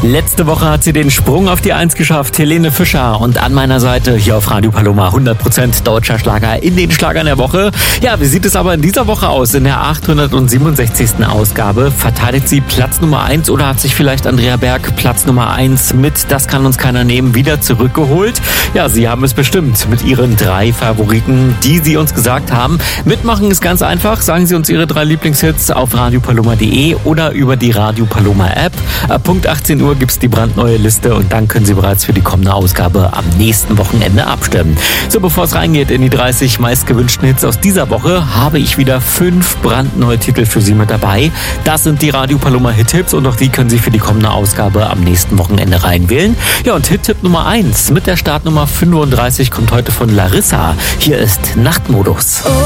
Letzte Woche hat sie den Sprung auf die 1 geschafft, Helene Fischer. Und an meiner Seite hier auf Radio Paloma 100% deutscher Schlager in den Schlagern der Woche. Ja, wie sieht es aber in dieser Woche aus? In der 867. Ausgabe verteidigt sie Platz Nummer 1 oder hat sich vielleicht Andrea Berg Platz Nummer 1 mit Das kann uns keiner nehmen wieder zurückgeholt? Ja, sie haben es bestimmt mit ihren 3 Favoriten, die sie uns gesagt haben. Mitmachen ist ganz einfach. Sagen Sie uns Ihre 3 Lieblingshits auf radiopaloma.de oder über die Radio Paloma App. Ab Punkt 18 Uhr gibt es die brandneue Liste und dann können Sie bereits für die kommende Ausgabe am nächsten Wochenende abstimmen. So, bevor es reingeht in die 30 meistgewünschten Hits aus dieser Woche, habe ich wieder 5 brandneue Titel für Sie mit dabei. Das sind die Radio Paloma Hit-Tipps und auch die können Sie für die kommende Ausgabe am nächsten Wochenende reinwählen. Ja, und Hit-Tipp Nummer 1 mit der Startnummer 35 kommt heute von Larissa. Hier ist Nachtmodus.